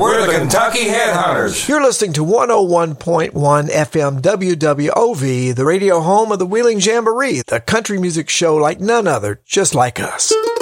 We're the Kentucky Headhunters. You're listening to 101.1 FM WWOV, the radio home of the Wheeling Jamboree, the country music show like none other, just like us.